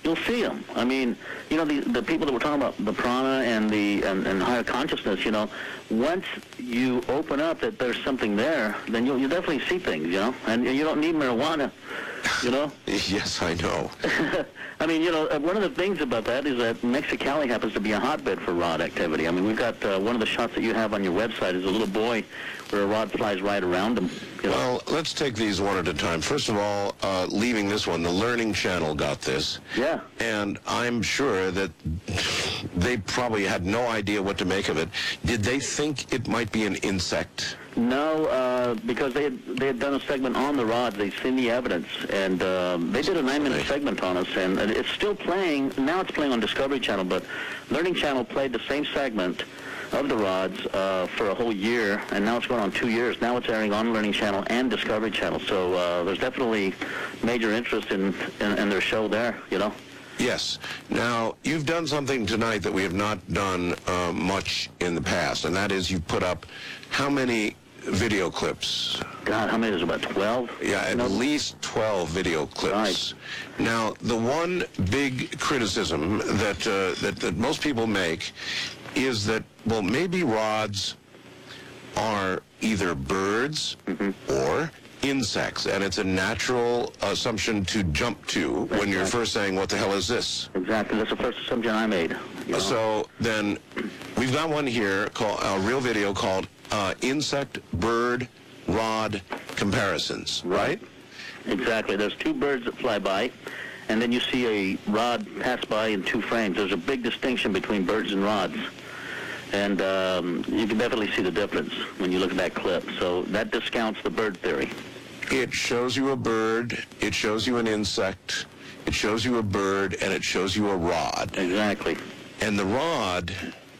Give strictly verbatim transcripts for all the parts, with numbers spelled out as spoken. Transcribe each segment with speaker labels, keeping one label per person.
Speaker 1: you'll see them. I mean, you know, the the people that we're talking about, the prana and the and, and higher consciousness, you know, once you open up that there's something there, then you'll, you'll definitely see things, you know, and you don't need marijuana, you know.
Speaker 2: Yes, I know.
Speaker 1: I mean, you know, one of the things about that is that Mexicali happens to be a hotbed for rod activity. I mean, we've got uh, one of the shots that you have on your website is a little boy where a rod flies right around him. You know?
Speaker 2: Well, let's take these one at a time. First of all, uh, leaving this one, the Learning Channel got this.
Speaker 1: Yeah.
Speaker 2: And I'm sure that they probably had no idea what to make of it. Did they think it might be an insect?
Speaker 1: No, uh, because they had, they had done a segment on the rods. They'd seen the evidence, and um, they did a nine-minute segment on us, and, and it's still playing. Now it's playing on Discovery Channel, but Learning Channel played the same segment of the rods uh, for a whole year, and now it's going on two years. Now it's airing on Learning Channel and Discovery Channel, so uh, there's definitely major interest in, in, in their show there, you know.
Speaker 2: Yes. Now, you've done something tonight that we have not done uh, much in the past, and that is you put up how many video clips?
Speaker 1: God, how many is it, about twelve?
Speaker 2: Yeah, at
Speaker 1: you know?
Speaker 2: least twelve video clips.
Speaker 1: Right.
Speaker 2: Now, the one big criticism that, uh, that, that most people make is that, well, maybe rods are either birds mm-hmm. or insects, and it's a natural assumption to jump to
Speaker 1: That's
Speaker 2: when you're
Speaker 1: right.
Speaker 2: first saying, what the hell is this?
Speaker 1: Exactly. That's the first assumption I made. You know?
Speaker 2: So then we've got one here, called a real video called uh, Insect Bird Rod Comparisons, right?
Speaker 1: Exactly. There's two birds that fly by, and then you see a rod pass by in two frames. There's a big distinction between birds and rods. And um, you can definitely see the difference when you look at that clip. So that discounts the bird theory.
Speaker 2: It shows you a bird, it shows you an insect, it shows you a bird, and it shows you a rod.
Speaker 1: Exactly.
Speaker 2: And the rod...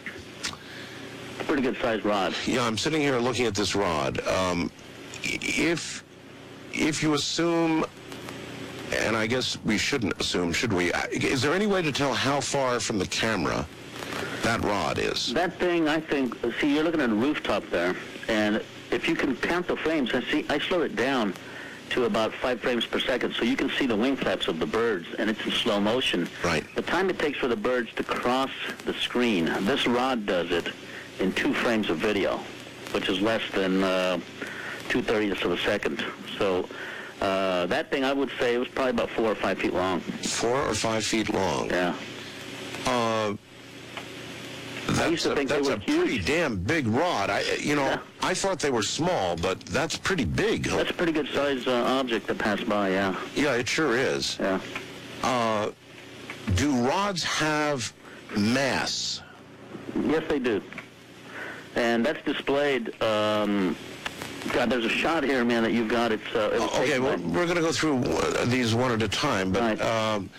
Speaker 1: Pretty good-sized rod.
Speaker 2: Yeah, I'm sitting here looking at this rod. Um, if, if you assume, and I guess we shouldn't assume, should we? Is there any way to tell how far from the camera that rod is?
Speaker 1: That thing, I think, see, you're looking at a rooftop there, and if you can count the frames, I see, I slowed it down to about five frames per second, so you can see the wing flaps of the birds, and it's in slow motion.
Speaker 2: Right.
Speaker 1: The time it takes for the birds to cross the screen, this rod does it in two frames of video, which is less than uh, two thirtieths of a second. So uh, that thing, I would say, it was probably about four or five feet long.
Speaker 2: Four or five feet long?
Speaker 1: Yeah.
Speaker 2: Uh,
Speaker 1: I used to
Speaker 2: That's a,
Speaker 1: think they
Speaker 2: that's
Speaker 1: were
Speaker 2: a pretty
Speaker 1: huge.
Speaker 2: damn big rod. I, you know,
Speaker 1: Yeah.
Speaker 2: I thought they were small, but that's pretty big.
Speaker 1: That's a pretty good size uh, object that passed by, yeah.
Speaker 2: Yeah, it sure is.
Speaker 1: Yeah.
Speaker 2: Uh, do rods have mass?
Speaker 1: Yes, they do. And that's displayed, um, God, there's a shot here, man, that you've got. It's, uh, it was
Speaker 2: Okay,
Speaker 1: taken
Speaker 2: well,
Speaker 1: by-
Speaker 2: we're going to go through uh, these one at a time, but
Speaker 1: Right.
Speaker 2: um,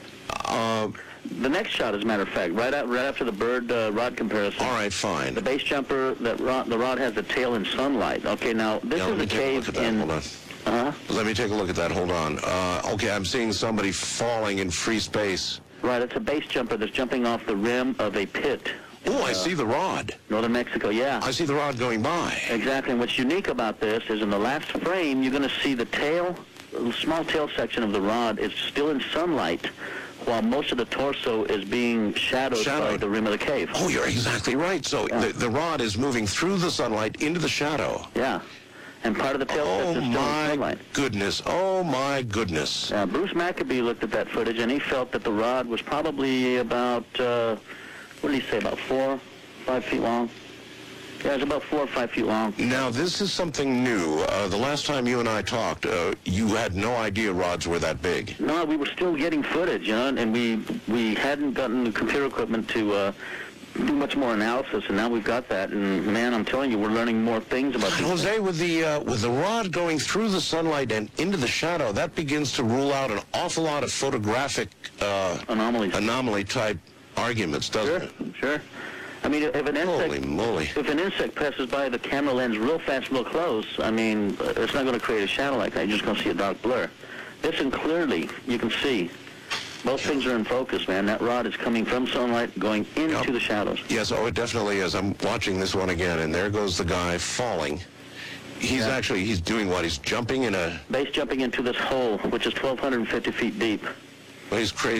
Speaker 2: uh,
Speaker 1: the next shot, as a matter of fact, right, out, right after the bird uh, rod comparison.
Speaker 2: all right, fine.
Speaker 1: The base jumper, that rod, the rod has the tail in sunlight. Okay, now, this
Speaker 2: Yeah, let
Speaker 1: is
Speaker 2: me
Speaker 1: a
Speaker 2: take a look
Speaker 1: cave
Speaker 2: at that.
Speaker 1: in...
Speaker 2: Hold on.
Speaker 1: Uh-huh.
Speaker 2: Let me take a look at that. Hold on. Uh, okay, I'm seeing somebody falling in free space.
Speaker 1: Right, it's a base jumper that's jumping off the rim of a pit.
Speaker 2: Oh, I
Speaker 1: Uh,
Speaker 2: see the rod.
Speaker 1: Northern Mexico, yeah.
Speaker 2: I see the rod going by.
Speaker 1: Exactly, and what's unique about this is in the last frame, you're going to see the tail, the small tail section of the rod is still in sunlight, while most of the torso is being shadowed,
Speaker 2: Shadowed.
Speaker 1: by the rim of the cave.
Speaker 2: Oh, you're exactly right. So
Speaker 1: Yeah.
Speaker 2: the, the rod is moving through the sunlight into the shadow.
Speaker 1: Yeah, and part of the tail
Speaker 2: Oh,
Speaker 1: section is still in
Speaker 2: my
Speaker 1: sunlight.
Speaker 2: goodness. Oh, my goodness.
Speaker 1: Uh, Bruce Maccabee looked at that footage, and he felt that the rod was probably about, uh, what did he say, about four, five feet long? Yeah, it's about four or five feet long.
Speaker 2: Now, this is something new. Uh, the last time you and I talked, uh, you had no idea rods were that big.
Speaker 1: No, we were still getting footage, you know, and we we hadn't gotten the computer equipment to uh, do much more analysis, and now we've got that. And man, I'm telling you, we're learning more things about these
Speaker 2: Jose, with the uh, with the rod going through the sunlight and into the shadow, that begins to rule out an awful lot of photographic uh,
Speaker 1: anomalies.
Speaker 2: anomaly type arguments, doesn't
Speaker 1: Sure,
Speaker 2: it?
Speaker 1: sure. I mean, if an
Speaker 2: Holy
Speaker 1: insect,
Speaker 2: moly!
Speaker 1: if an insect passes by the camera lens real fast, real close, I mean, it's not going to create a shadow like that. You're just going to see a dark blur. This one clearly, you can see. Both things are in focus, man. That rod is coming from sunlight, going into
Speaker 2: Yep.
Speaker 1: the shadows.
Speaker 2: Yes, oh, it definitely is. I'm watching this one again, and there goes the guy falling. He's
Speaker 1: Yeah.
Speaker 2: actually, he's doing what? He's jumping in a,
Speaker 1: Base jumping into this hole, which is twelve fifty feet deep.
Speaker 2: well, he's crazy.